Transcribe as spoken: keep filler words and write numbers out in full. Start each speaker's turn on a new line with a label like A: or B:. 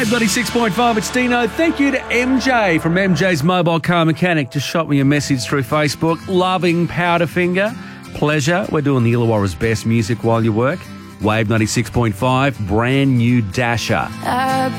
A: Wave ninety-six point five, it's Dino. Thank you to M J from M J's Mobile Car Mechanic. Just shot me a message through Facebook. Loving Powderfinger. Pleasure. We're doing the Illawarra's best music while you work. Wave ninety-six point five, brand new Dasher.
B: Uh,